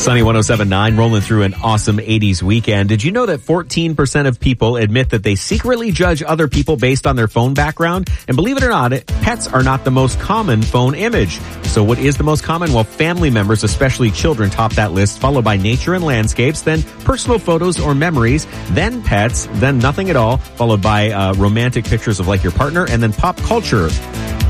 Sunny 107.9, rolling through an awesome 80s weekend. Did you know that 14% of people admit that they secretly judge other people based on their phone background? And believe it or not, pets are not the most common phone image. So what is the most common? Well, family members, especially children, top that list, followed by nature and landscapes, then personal photos or memories, then pets, then nothing at all, followed by romantic pictures of like your partner, and then pop culture.